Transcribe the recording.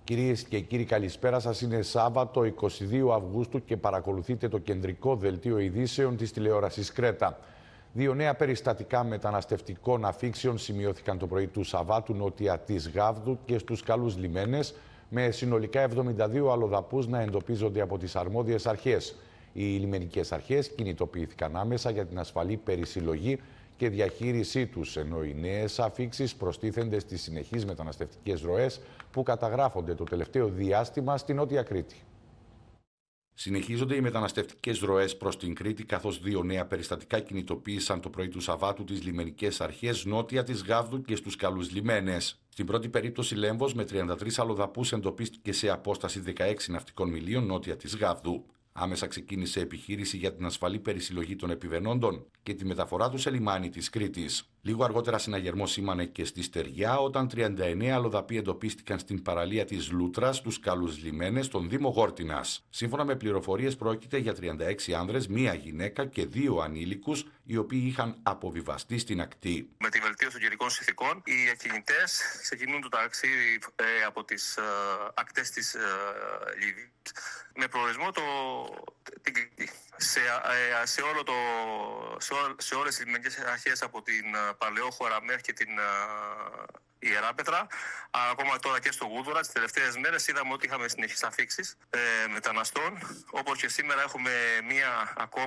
Κυρίες και κύριοι, καλησπέρα σας. Είναι Σάββατο 22 Αυγούστου και παρακολουθείτε το κεντρικό δελτίο ειδήσεων της τηλεόρασης Κρέτα. Δύο νέα περιστατικά μεταναστευτικών αφήξεων σημειώθηκαν το πρωί του Σαββάτου νότια της Γάβδου και στους Καλούς Λιμένες, με συνολικά 72 αλλοδαπούς να εντοπίζονται από τις αρμόδιες αρχές. Οι λιμενικές αρχές κινητοποιήθηκαν άμεσα για την ασφαλή περισυλλογή και διαχείρισή τους, ενώ οι νέες αφήξεις προστίθενται στις συνεχείς μεταναστευτικές ροές που καταγράφονται το τελευταίο διάστημα στη Νότια Κρήτη. Συνεχίζονται οι μεταναστευτικές ροές προς την Κρήτη, καθώς δύο νέα περιστατικά κινητοποίησαν το πρωί του Σαββάτου τις λιμενικές αρχές νότια της Γάβδου και στους Καλούς Λιμένες. Στην πρώτη περίπτωση, Λέμβος με 33 αλλοδαπούς εντοπίστηκε σε απόσταση 16 ναυτικών μιλίων νότια της Γάβδου. Άμεσα ξεκίνησε επιχείρηση για την ασφαλή περισυλλογή των επιβαινόντων και τη μεταφορά του σε λιμάνι της Κρήτης. Λίγο αργότερα, συναγερμό σήμανε και στη Στεριά, όταν 39 αλλοδαποί εντοπίστηκαν στην παραλία της Λούτρας, στους Καλούς Λιμένες, στον Δήμο Γόρτινας. Σύμφωνα με πληροφορίες, πρόκειται για 36 άνδρες, μία γυναίκα και 2 ανήλικους, οι οποίοι είχαν αποβιβαστεί στην ακτή. Με τη βελτίωση των καιρικών συνθηκών, οι ακινητές ξεκινούν το ταξίδι από τις ακτές της Λιβύης με προορισμό την Κρήτη. Σε όλες τις λιμενικές αρχές, από την Παλαιόχώρα μέχρι και την Ιεράπετρα, ακόμα τώρα και στο Γούδουρα, τις τελευταίες μέρες είδαμε ότι είχαμε συνεχείς αφήξεις μεταναστών, όπως και σήμερα έχουμε μία ακόμα